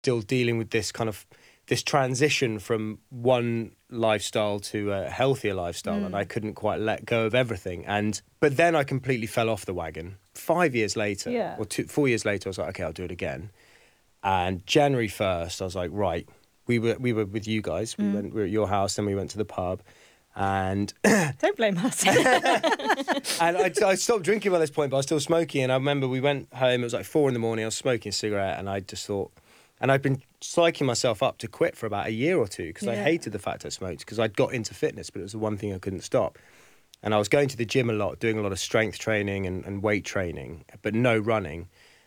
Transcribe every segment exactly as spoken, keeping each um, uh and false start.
still dealing with this kind of this transition from one lifestyle to a healthier lifestyle, mm. and I couldn't quite let go of everything. And but then I completely fell off the wagon. Five years later, yeah. or two, four years later, I was like, okay, I'll do it again. And January first, I was like, right, we were we were with you guys. We mm. went, we were at your house, then we went to the pub. And don't blame us. And I, I stopped drinking by this point, but I was still smoking. And I remember we went home, it was like four in the morning, I was smoking a cigarette, and I just thought, and I'd been psyching myself up to quit for about a year or two because yeah. I hated the fact I smoked, because I'd got into fitness, but it was the one thing I couldn't stop. And I was going to the gym a lot, doing a lot of strength training and, and weight training, but no running.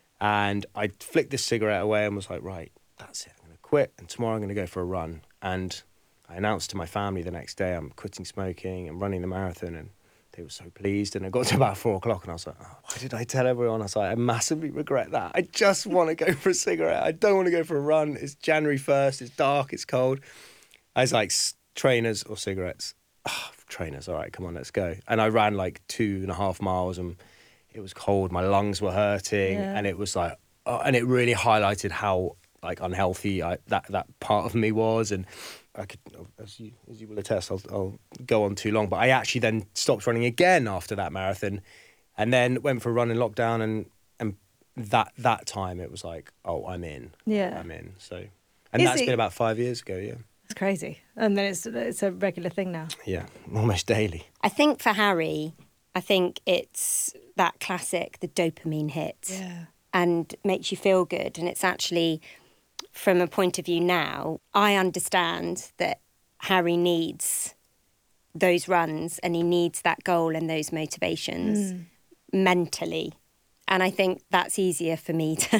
And I flicked this cigarette away and was like, right, that's it, I'm going to quit, and tomorrow I'm going to go for a run. And I announced to my family the next day I'm quitting smoking and running the marathon, and they were so pleased. And I got to about four o'clock and I was like, oh, why did I tell everyone? I was like, I massively regret that. I just want to go for a cigarette. I don't want to go for a run. It's January first. It's dark. It's cold. I was like, trainers or cigarettes? Oh, trainers. All right, come on, let's go. And I ran like two and a half miles and it was cold. My lungs were hurting. Yeah. And it was like, oh, and it really highlighted how like unhealthy I, that, that part of me was. And I could, as you as you will attest, I'll, I'll go on too long. But I actually then stopped running again after that marathon, and then went for a run in lockdown. And and that that time it was like, oh, I'm in. Yeah, I'm in. So, and Is that's it, been about five years ago. Yeah, it's crazy. And then it's it's a regular thing now. Yeah, almost daily. I think for Harry, I think it's that classic, the dopamine hit, yeah, and makes you feel good. And it's actually, from a point of view now, I understand that Harry needs those runs and he needs that goal and those motivations mm. mentally. And I think that's easier for me to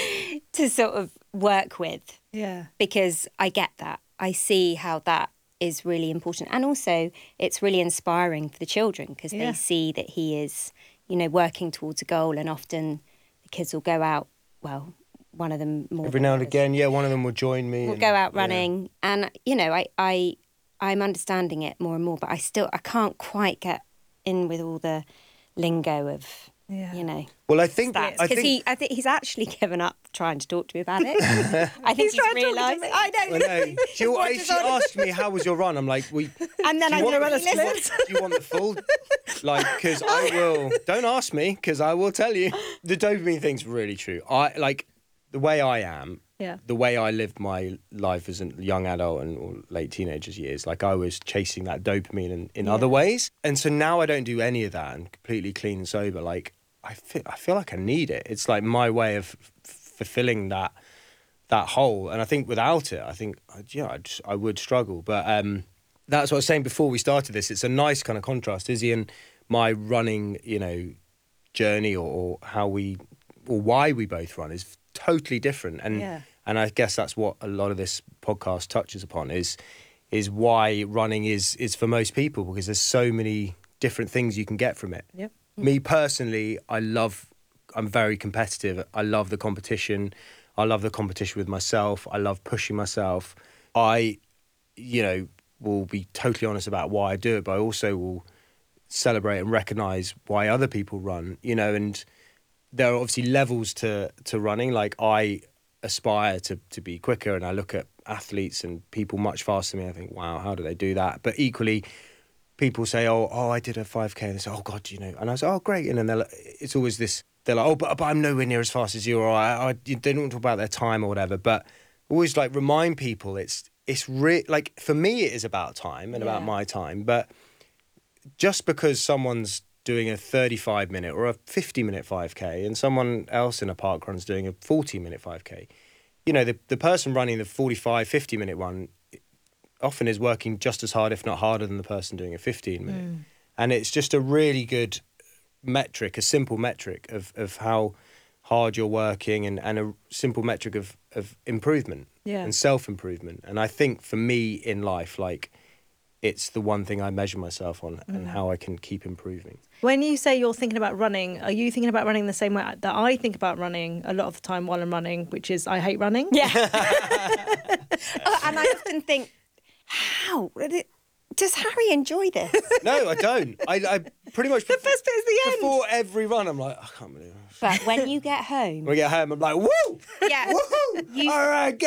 to sort of work with. Yeah. Because I get that. I see how that is really important. And also it's really inspiring for the children because yeah. they see that he is, you know, working towards a goal, and often the kids will go out, well, one of them more every now and again, yeah, one of them will join me. We'll and, go out running, yeah. and you know, I, I, I'm understanding it more and more, but I still, I can't quite get in with all the lingo of, yeah. you know. Well, I think because I think he, I think he's actually given up trying to talk to me about it. I think he's, he's realised. I know. I know. She, I, she asked me, "How was your run?" I'm like, "We." And then I want, run a split. Do you want the full? Like, because I will. Don't ask me, because I will tell you. The dopamine thing's really true. I like. The way I am, yeah. the way I lived my life as a young adult and or late teenagers years, like I was chasing that dopamine in, in yeah. other ways. And so now I don't do any of that and completely clean and sober. Like I feel, I feel like I need it. It's like my way of f- fulfilling that that hole. And I think without it, I think, yeah, I, just, I would struggle. But um, that's what I was saying before we started this. It's a nice kind of contrast, Izzy, and my running, you know, journey or, or how we, or why we both run is totally different, and yeah. and I guess that's what a lot of this podcast touches upon is is why running is is for most people, because there's so many different things you can get from it. Yep. Me personally, I love I'm very competitive. I love the competition. I love the competition with myself. I love pushing myself. I, you know, will be totally honest about why I do it, but I also will celebrate and recognise why other people run, you know, and there are obviously levels to, to running. Like I aspire to, to be quicker, and I look at athletes and people much faster than me. I think, wow, how do they do that? But equally, people say, oh, oh, I did a five K. And they say, oh, God, you know. And I say, oh, great. And then they're like, it's always this, they're like, oh, but, but I'm nowhere near as fast as you, or I, I, they don't talk about their time or whatever. But always like remind people it's, it's re- like for me, it is about time and yeah. about my time. But just because someone's doing a thirty-five minute or a fifty minute five K and someone else in a park run's doing a forty minute five K, you know, the, the person running the forty-five, fifty minute one often is working just as hard, if not harder, than the person doing a fifteen minute. Mm. And it's just a really good metric, a simple metric of, of how hard you're working, and, and a simple metric of, of improvement yeah. and self-improvement. And I think for me in life, like, it's the one thing I measure myself on mm. and how I can keep improving. When you say you're thinking about running, are you thinking about running the same way that I think about running a lot of the time while I'm running, which is I hate running? Yeah. oh, and I often think, how? Does Harry enjoy this? No, I don't. I, I pretty much... the first bit is the end. Before every run, I'm like, I can't believe it. But when you get home... When we get home, I'm like, woo! Yeah. Woohoo! You, all right, go!